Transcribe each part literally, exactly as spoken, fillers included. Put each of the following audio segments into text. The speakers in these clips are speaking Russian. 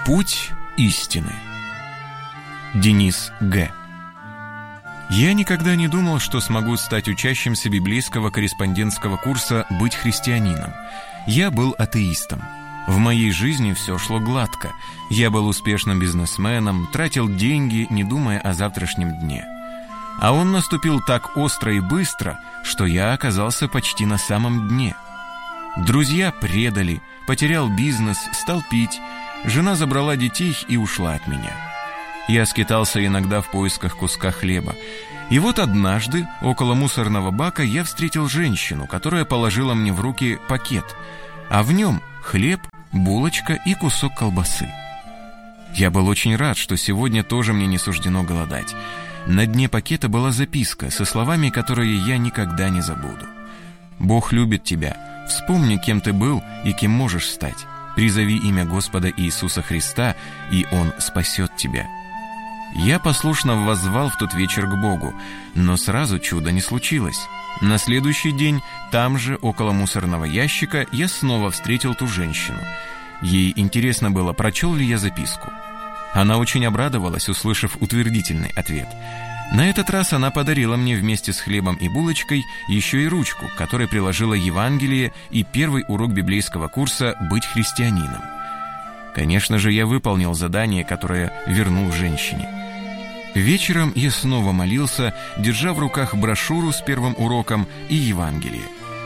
Путь истины. Денис Г. Я никогда не думал, что смогу стать учащимся библейского корреспондентского курса «Быть христианином». Я был атеистом. В моей жизни все шло гладко. Я был успешным бизнесменом, тратил деньги, не думая о завтрашнем дне. А он наступил так остро и быстро, что я оказался почти на самом дне. Друзья предали, потерял бизнес, стал пить. Жена забрала детей и ушла от меня. Я скитался иногда в поисках куска хлеба. И вот однажды около мусорного бака я встретил женщину, которая положила мне в руки пакет, а в нем хлеб, булочка и кусок колбасы. Я был очень рад, что сегодня тоже мне не суждено голодать. На дне пакета была записка со словами, которые я никогда не забуду. «Бог любит тебя. Вспомни, кем ты был и кем можешь стать. Призови имя Господа Иисуса Христа, и Он спасет тебя». Я послушно воззвал в тот вечер к Богу, но сразу чудо не случилось. На следующий день, там же, около мусорного ящика, я снова встретил ту женщину. Ей интересно было, прочел ли я записку. Она очень обрадовалась, услышав утвердительный ответ. На этот раз она подарила мне вместе с хлебом и булочкой еще и ручку, к которой приложила Евангелие и первый урок библейского курса «Быть христианином». Конечно же, я выполнил задание, которое вернул женщине. Вечером я снова молился, держа в руках брошюру с первым уроком и Евангелие.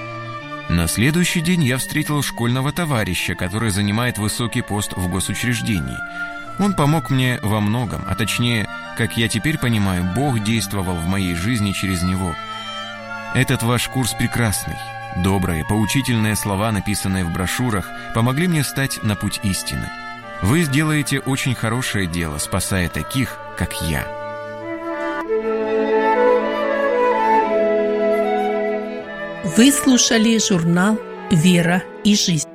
На следующий день я встретил школьного товарища, который занимает высокий пост в госучреждении. Он помог мне во многом, а точнее, как я теперь понимаю, Бог действовал в моей жизни через него. Этот ваш курс прекрасный. Добрые, поучительные слова, написанные в брошюрах, помогли мне стать на путь истины. Вы сделаете очень хорошее дело, спасая таких, как я. Вы слушали журнал «Вера и жизнь».